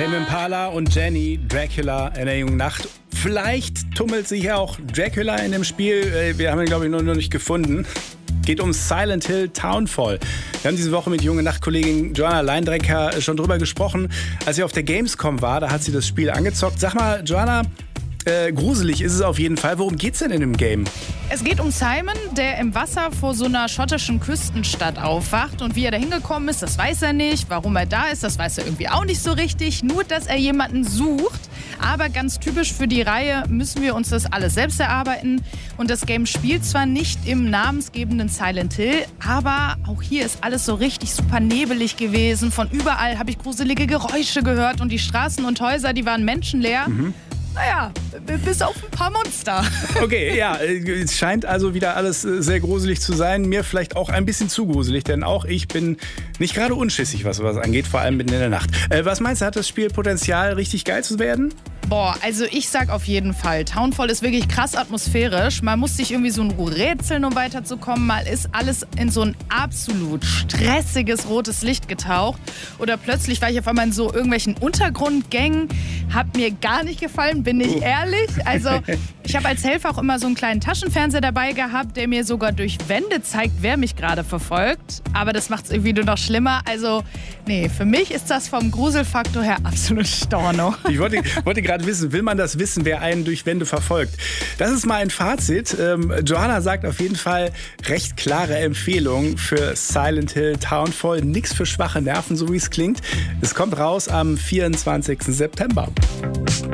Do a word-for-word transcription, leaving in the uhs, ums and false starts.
Tame Impala und Jenny, Dracula in der jungen Nacht. Vielleicht tummelt sich ja auch Dracula in dem Spiel. Wir haben ihn, glaube ich, noch, noch nicht gefunden. Geht um Silent Hill Townfall. Wir haben diese Woche mit Junge Nacht-Kollegin Joanna Leindrecker schon drüber gesprochen. Als sie auf der Gamescom war, da hat sie das Spiel angezockt. Sag mal, Joanna, äh, gruselig ist es auf jeden Fall. Worum geht's denn in dem Game? Es geht um Simon, der im Wasser vor so einer schottischen Küstenstadt aufwacht. Und wie er da hingekommen ist, das weiß er nicht. Warum er da ist, das weiß er irgendwie auch nicht so richtig. Nur, dass er jemanden sucht. Aber ganz typisch für die Reihe müssen wir uns das alles selbst erarbeiten. Und das Game spielt zwar nicht im namensgebenden Silent Hill, aber auch hier ist alles so richtig super nebelig gewesen. Von überall habe ich gruselige Geräusche gehört und die Straßen und Häuser, die waren menschenleer. Mhm. Naja, bis auf ein paar Monster. Okay, ja, es scheint also wieder alles sehr gruselig zu sein. Mir vielleicht auch ein bisschen zu gruselig, denn auch ich bin nicht gerade unschissig, was sowas angeht, vor allem mitten in der Nacht. Äh, was meinst du, hat das Spiel Potenzial, richtig geil zu werden? Boah, also ich sag auf jeden Fall, Townfall ist wirklich krass atmosphärisch. Man muss sich irgendwie so ein rätseln, um weiterzukommen. Mal ist alles in so ein absolut stressiges rotes Licht getaucht. Oder plötzlich war ich auf einmal in so irgendwelchen Untergrundgängen. Hat mir gar nicht gefallen, bin ich ehrlich. Also ich habe als Helfer auch immer so einen kleinen Taschenfernseher dabei gehabt, der mir sogar durch Wände zeigt, wer mich gerade verfolgt. Aber das macht es irgendwie nur noch schlimmer. Also nee, für mich ist das vom Gruselfaktor her absolut Storno. Ich wollte, wollte gerade wissen, will man das wissen, wer einen durch Wände verfolgt? Das ist mal ein Fazit. Ähm, Joanna sagt auf jeden Fall recht klare Empfehlung für Silent Hill Townfall. Nix für schwache Nerven, so wie es klingt. Es kommt raus am vierundzwanzigsten September.